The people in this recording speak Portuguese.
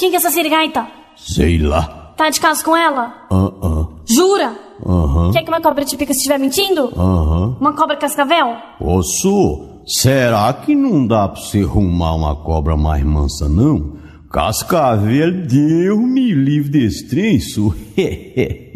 Quem que é essa sirigaita? Sei lá. Tá de caso com ela? Jura? Quer que uma cobra te pica se estiver mentindo? Uma cobra cascavel? Ô, Su, será que não dá pra você arrumar uma cobra mais mansa, não? Cascavel, Deus me livre desse trem, Su.